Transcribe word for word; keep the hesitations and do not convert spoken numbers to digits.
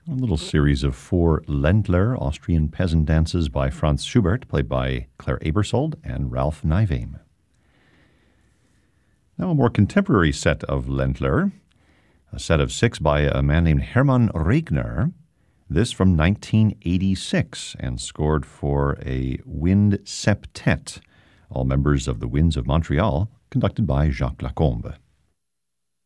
A little series of four Ländler, Austrian peasant dances by Franz Schubert, played by Claire Aebersold and Ralph Nivame. Now a more contemporary set of Ländler, a set of six by a man named Hermann Regner, this from nineteen eighty-six, and scored for a wind septet, all members of the Winds of Montreal, conducted by Jacques Lacombe.